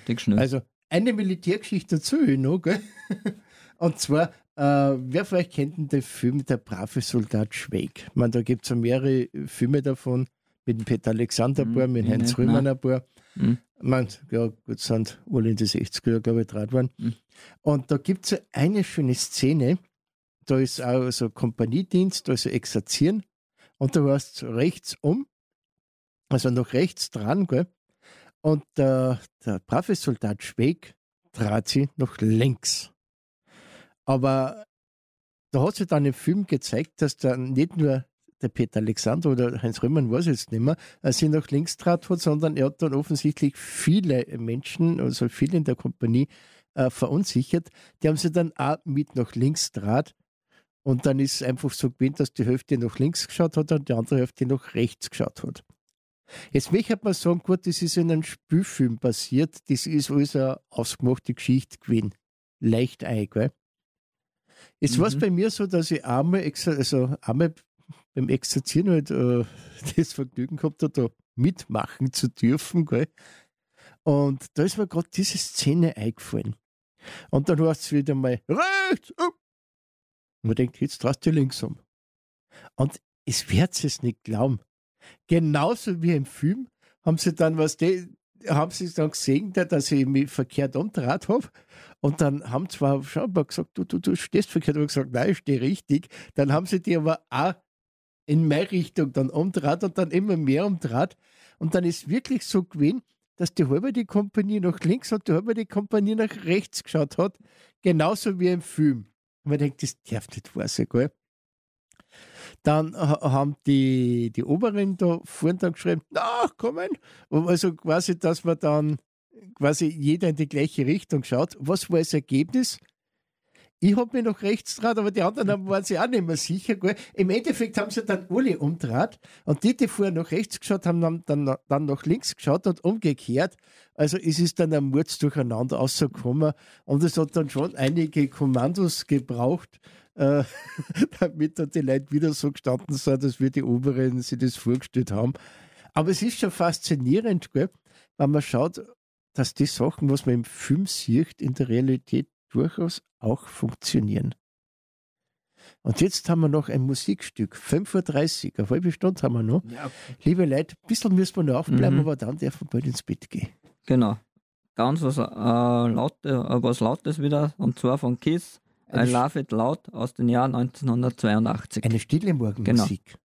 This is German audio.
Richtig schnell. Also eine Militärgeschichte dazu noch, gell? Und zwar, wer vielleicht kennt den Film Der brave Soldat Schweig? Ich meine, da gibt es ja mehrere Filme davon, mit dem Peter Alexander ein paar, mit Heinz Rühmann ein paar. Ich meine, ja, gut, sind alle in die 60er Jahre, glaube ich, draht worden. Und da gibt es ja eine schöne Szene, da ist auch so Kompaniedienst, also Exerzieren, und du hast rechts um, also nach rechts dran, gell? Und der brave Soldat Schweig trat sie nach links. Aber da hat sich dann im Film gezeigt, dass da nicht nur der Peter Alexander oder Heinz Röhmann, weiß ich jetzt nicht mehr, sie nach links trat hat, sondern er hat dann offensichtlich viele Menschen, also viele in der Kompanie, verunsichert. Die haben sie dann auch mit nach links trat. Und dann ist es einfach so gewesen, dass die Hälfte nach links geschaut hat und die andere Hälfte nach rechts geschaut hat. Jetzt möchte man sagen, gut, das ist in einem Spielfilm passiert, das ist alles eine ausgemachte Geschichte gewesen. Leicht ein, gell? Jetzt war es bei mir so, dass ich einmal beim Exerzieren halt das Vergnügen gehabt habe, da mitmachen zu dürfen, gell? Und da ist mir gerade diese Szene eingefallen. Und dann heißt es wieder mal, rechts! Und man denkt, jetzt drehst du links um. Und es wird es nicht glauben. Genauso wie im Film haben sie dann gesehen, dass ich mich verkehrt umgedreht habe. Und dann haben zwar schon mal gesagt, du stehst verkehrt. Ich habe gesagt, nein, ich stehe richtig. Dann haben sie die aber auch in meine Richtung dann umgedreht und dann immer mehr umgedreht. Und dann ist wirklich so gewesen, dass die halbe die Kompanie nach links und die halbe die Kompanie nach rechts geschaut hat. Genauso wie im Film. Und man denkt, das darf nicht wahr sein, gell? Dann haben die Oberen da vorne dann geschrieben, nachkommen. Also quasi, dass man dann quasi jeder in die gleiche Richtung schaut. Was war das Ergebnis? Ich habe mich nach rechts gedreht, aber die anderen waren sich auch nicht mehr sicher. Gell? Im Endeffekt haben sie dann alle umgedreht und die vorher nach rechts geschaut haben, haben dann nach links geschaut und umgekehrt. Also es ist dann ein Murz durcheinander rausgekommen und es hat dann schon einige Kommandos gebraucht, damit dann die Leute wieder so gestanden sind, dass wir die Oberen sich das vorgestellt haben. Aber es ist schon faszinierend, gell? Wenn man schaut, dass die Sachen, was man im Film sieht, in der Realität durchaus auch funktionieren. Und jetzt haben wir noch ein Musikstück, 5:30 Uhr, eine halbe Stunde haben wir noch. Ja. Liebe Leute, ein bisschen müssen wir noch aufbleiben, aber dann dürfen wir bald ins Bett gehen. Genau. Ganz was Lautes wieder, und zwar von Kiss, I Love It Loud aus dem Jahr 1982. Eine stille Morgenmusik. Genau.